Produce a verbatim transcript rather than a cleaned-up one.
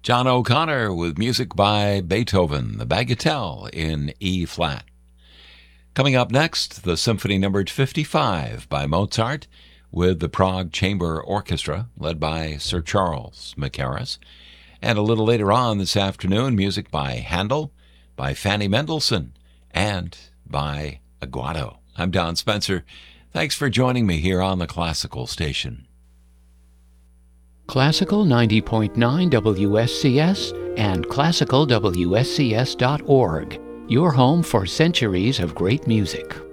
John O'Connor with music by Beethoven, the Bagatelle in E-flat. Coming up next, the Symphony Numbered fifty-five by Mozart with the Prague Chamber Orchestra, led by Sir Charles Mackerras. And a little later on this afternoon, music by Handel, by Fanny Mendelssohn, and by Aguado. I'm Don Spencer. Thanks for joining me here on the Classical Station. Classical ninety point nine W S C S and classical W S C S dot org, your home for centuries of great music.